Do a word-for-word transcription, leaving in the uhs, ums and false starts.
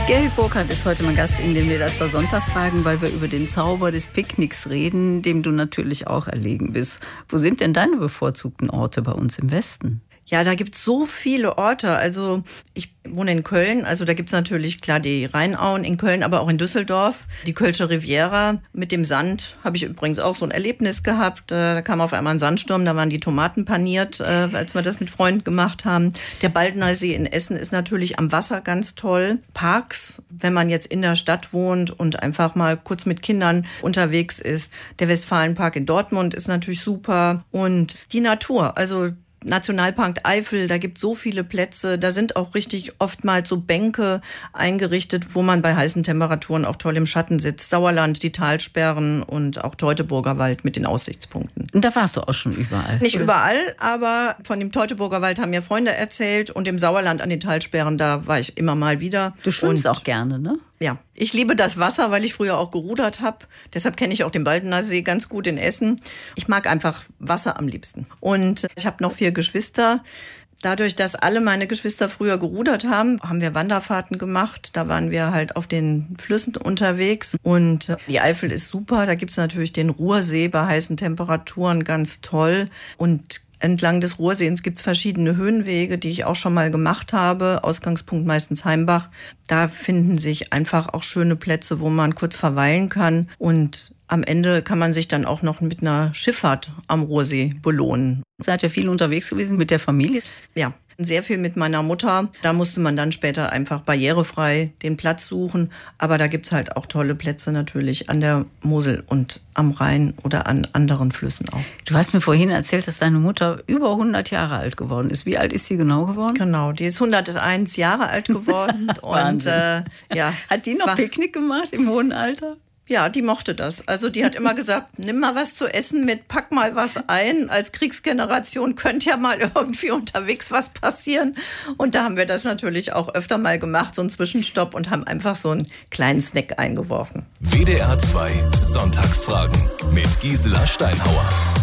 Gary Burkhardt ist heute mein Gast in den WDR zwei Sonntagsfragen, weil wir über den Zauber des Picknicks reden, dem du natürlich auch erlegen bist. Wo sind denn deine bevorzugten Orte bei uns im Westen? Ja, da gibt's so viele Orte. Also ich wohne in Köln, also da gibt's natürlich klar die Rheinauen in Köln, aber auch in Düsseldorf. Die Kölsche Riviera mit dem Sand habe ich übrigens auch so ein Erlebnis gehabt. Da kam auf einmal ein Sandsturm, da waren die Tomaten paniert, als wir das mit Freunden gemacht haben. Der Baldener See in Essen ist natürlich am Wasser ganz toll. Parks, wenn man jetzt in der Stadt wohnt und einfach mal kurz mit Kindern unterwegs ist. Der Westfalenpark in Dortmund ist natürlich super. Und die Natur, also Nationalpark Eifel, da gibt es so viele Plätze. Da sind auch richtig oftmals so Bänke eingerichtet, wo man bei heißen Temperaturen auch toll im Schatten sitzt. Sauerland, die Talsperren und auch Teutoburger Wald mit den Aussichtspunkten. Und da warst du auch schon überall? Nicht oder? Überall, aber von dem Teutoburger Wald haben mir Freunde erzählt und im Sauerland an den Talsperren, da war ich immer mal wieder. Du schwimmst und auch gerne, ne? Ja, ich liebe das Wasser, weil ich früher auch gerudert habe. Deshalb kenne ich auch den Baldener See ganz gut in Essen. Ich mag einfach Wasser am liebsten. Und ich habe noch vier Geschwister. Dadurch, dass alle meine Geschwister früher gerudert haben, haben wir Wanderfahrten gemacht. Da waren wir halt auf den Flüssen unterwegs. Und die Eifel ist super. Da gibt's natürlich den Ruhrsee bei heißen Temperaturen, ganz toll. Und entlang des Ruhrseens gibt es verschiedene Höhenwege, die ich auch schon mal gemacht habe. Ausgangspunkt meistens Heimbach. Da finden sich einfach auch schöne Plätze, wo man kurz verweilen kann. Und am Ende kann man sich dann auch noch mit einer Schifffahrt am Ruhrsee belohnen. Seid ihr viel unterwegs gewesen mit der Familie? Ja, sehr viel mit meiner Mutter. Da musste man dann später einfach barrierefrei den Platz suchen. Aber da gibt's halt auch tolle Plätze natürlich an der Mosel und am Rhein oder an anderen Flüssen auch. Du hast mir vorhin erzählt, dass deine Mutter über hundert Jahre alt geworden ist. Wie alt ist sie genau geworden? Genau, die ist hunderteins Jahre alt geworden. Und äh, ja, hat die noch war, Picknick gemacht im hohen Alter? Ja, die mochte das. Also die hat immer gesagt, nimm mal was zu essen mit, pack mal was ein. Als Kriegsgeneration könnte ja mal irgendwie unterwegs was passieren. Und da haben wir das natürlich auch öfter mal gemacht, so einen Zwischenstopp und haben einfach so einen kleinen Snack eingeworfen. W D R zwei Sonntagsfragen mit Gisela Steinhauer.